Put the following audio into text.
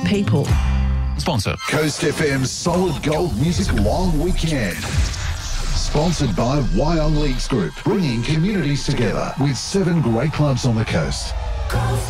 people. Sponsor. Coast FM's Solid Gold Music Long Weekend. Sponsored by Wyong Leagues Group, bringing communities together with 7 great clubs on the coast.